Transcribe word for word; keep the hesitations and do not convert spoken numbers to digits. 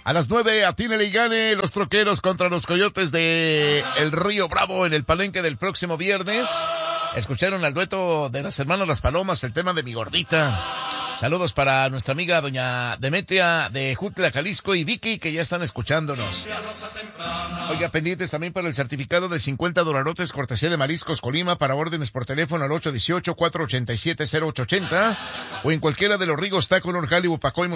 A las nueve, atínele y gane los troqueros contra los coyotes de el Río Bravo en el Palenque del próximo viernes. Escucharon al dueto de las hermanas Las Palomas, el tema de Mi Gordita. Saludos para nuestra amiga doña Demetria de Jutla, Jalisco, y Vicky, que ya están escuchándonos. Oiga, pendientes también para el certificado de cincuenta dolarotes cortesía de Mariscos Colima para órdenes por teléfono al ocho uno ocho, cuatro ocho siete, cero ocho ocho cero o en cualquiera de los Rigos Taco, Hollywood, Pacoy,